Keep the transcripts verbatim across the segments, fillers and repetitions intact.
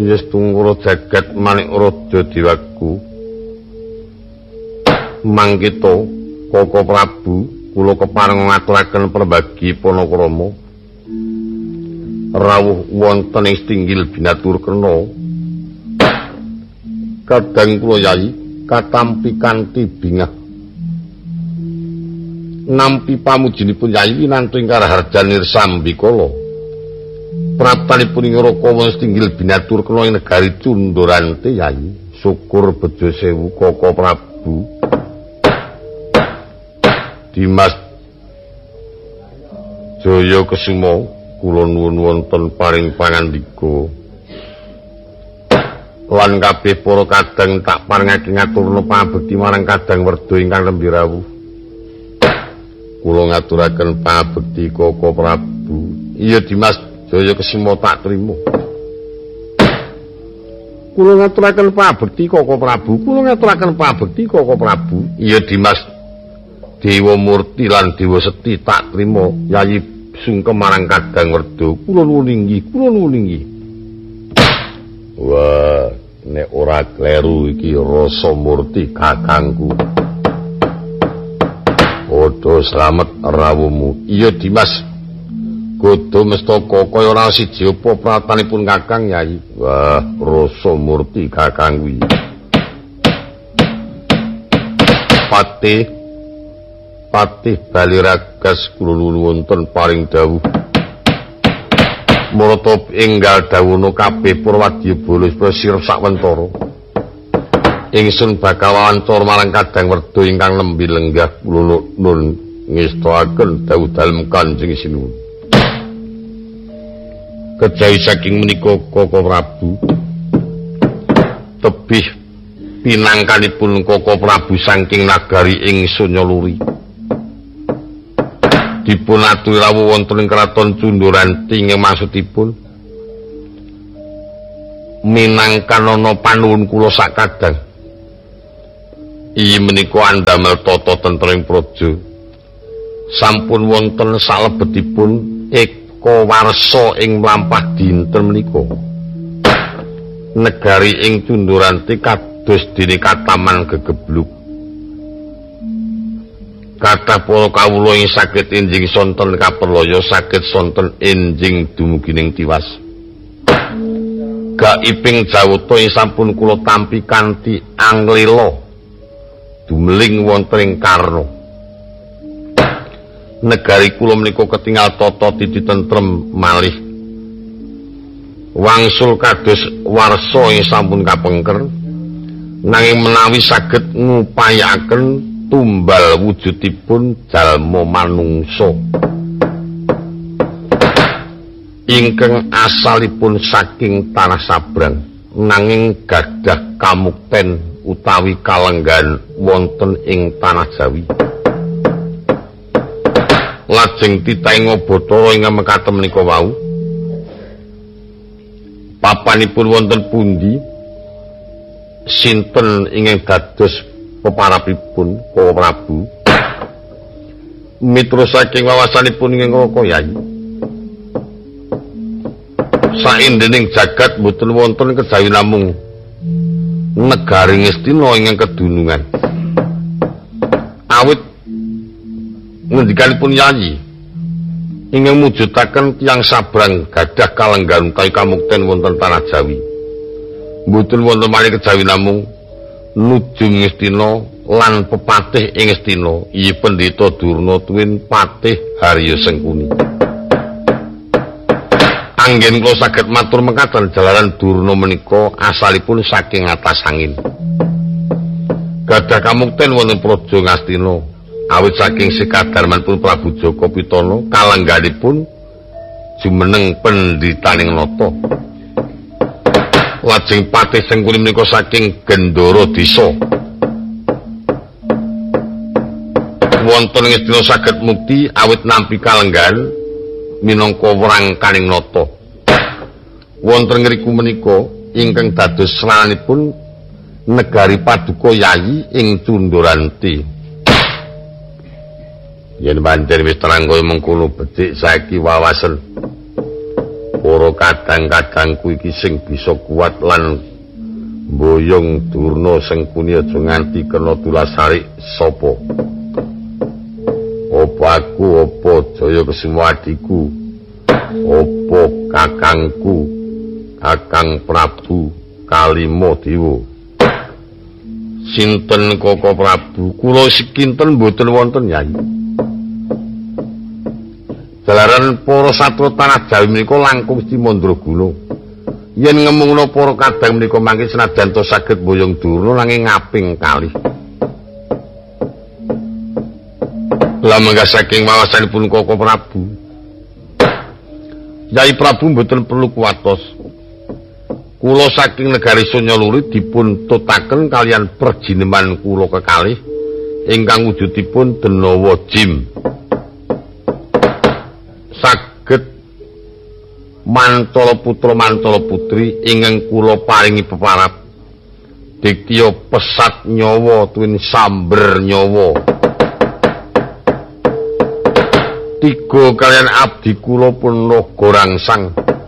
Yes tungkura jagat manik raja diwaku. Mangkita Koko Prabu kula kepareng ngaturaken perbagi Panakrama. Rawuh wonten ing Stinggil Binatur Kena. Kadang kula Yai katampi kanthi bingah. Nampi pamujinipun Yai winantu ing Karaharjan Sambikala. Praptanipun ing Rakawa Stinggil Binatur Kena ing negari Cundurante Yai. Syukur bejo sewu Koko Prabu. Dimas Jaya Kesuma kula nuwun wonten paring pangandika. Lan kabeh para kadang tak parengake ngaturna pangabekti marang Kadang Werda ingkang nembe rawuh. Kula ngaturaken pangabekti Koko Prabu. Iya Dimas Jaya Kesuma tak trima. Kula ngaturaken pangabekti Koko Prabu. Kula ngaturaken pangabekti Koko Prabu. Iya Dimas Dewa Murti lan Dewa Seti tak trima. Yayi sungkem marang Kadang Werda. Kula nuwun inggih, kula nuwun inggih. Wah, nek ora kleru iki Rasa Murti kakangku. Padha slamet rawuhmu. Iya Dimas. Godo mestaka kaya ora siji apa pratanipun Kakang Yayi. Wah, Rasa Murti kakang kuwi. Patih Patih Baliragas kula nuwun wonten paring dawuh. Marata enggal dawuhna kabeh Purwadya Bala sirep sakwentara. Ingsun bakal wawancara marang Kadang Werda ingkang nembe lenggah kula nun ngestakaken dawuh dalem Kanjeng Sinuwun. Kejawi saking menika Koko Prabu. Tebih pinangkanipun Koko Prabu saking nagari ing Sanyaluri. Dipun aturi rawuh wonten ing Kraton Cundurante ing maksudipun minangkan ana panuwun kula sak kadang. Iyi menika andamel tata tentrem praja. Sampun wonten salebetipun eka warsa ing mlampah dinten menika. Negari ing Cundurante kados dene Kataman Gegebluk. Kathah para kawula ing saged enjing sonten kaperloyo saged sonten enjing dumugining tiwas. Gaiping jawata ing sampun kula tampi kanthi anglela dumeling wonten ing Karna. Negari kula menika ketingal tata titi tentrem malih. Wangsul kados warsa ing sampun kapengker nanging menawi saged ngupayaken tumbal wujudipun jalma manungsa ingkang asalipun saking tanah sabrang nanging gadah kamukten utawi kalenggan wonten ing tanah Jawi. Lajeng titaing Bathara ing mekaten menika wau papanipun wonten pundi sinten ingkang dados peparapipun Koko Prabu mitra saking wawasanipun ing Koko Yayi. Saindhening jagat boten wonten kejawi namung negari Ngastina ingkang kedunungan. Awit ngendikanipun Yayi ingkang mujudaken tiyang sabrang gadah kalenggan utawi kamukten wonten tanah Jawi. Boten wonten malih kejawi namung nuju Ngastina lan pepatih ing Ngastina iya Pendeta Durna tuwin Patih Harya Sengkuni. Anggen kula saged matur mekaten jalaran Durna menika asalipun saking atas angin. Gadah kamukten wonten praja Ngastina awit saking sekadarmanipun Prabu Jaka Pitana kalengganipun jumeneng pendhitaning nata. Lajeng Patih Sengkuni menika saking Gendara Desa. Wonten ing Ngastina saged mukti awit nampi kalenggan minangka wrangkaning nata. Wonten ngriku menika ingkang dados srananipun negari Paduka Yayi ing Cundurante. Yen pancen wis terang kaya mengkono becik saiki wawasen para para kadang-kadangku iki sing bisa kuat lan mboyong Durna Sengkuni aja nganti kena tulasarik sapa? Apa aku, apa Jaya Kesuma adikku, apa kakangku, Kakang Prabu Kalima Dewa. Sinten Koko Prabu? Kula sekinten mboten wonten Nyai. Jalaran para satra tanah Jawi menika langkung mesti mandraguna. Yen ngemungna para kadang menika mangke senajan to saged mboyong Durna nanging ngaping kalih. Lah mangga saking mawasanipun Koko Prabu. Nyai Prabu mboten perlu kuwatos. Kula saking negari Sanyaluri dipun tutaken kalian perjineman kula kekalih ingkang wujudipun Denawa Jim. Saged mantala putra mantala putri ingkang kula paringi peparab. Dikya pesat nyawa tuwin samber nyawa. Tiga kalian abdi kula pun naga rangsang.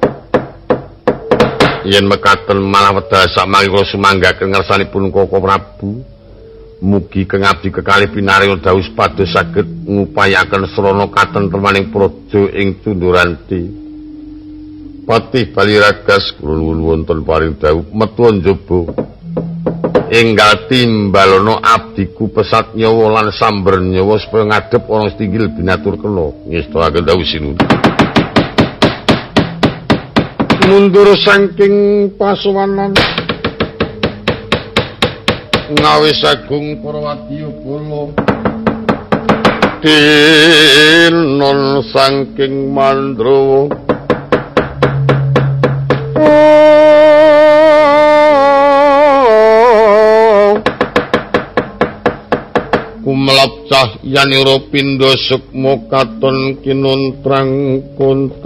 Yen mekaten malah wedal samangke kula sumanggaken ngersanipun Koko Prabu. Mugi kang abdi kekalih pinaringa dawuh pados saged ngupayaken srana katentremaning praja ing Cunduranti. Patih Baliragas kula nuwun wonten paring dawuh metu njaba. Enggal timbalana abdiku pesat nyawa lan samber nyawa supaya ngadhep ana stinggil binatur kena. Ngestakaken dawuh sinuwun. Mundur saking pasowanan ngawis agung para wadya bala tinon saking Mandrawa kumelap cahyanira pindha sukma katon kinuntrang kunta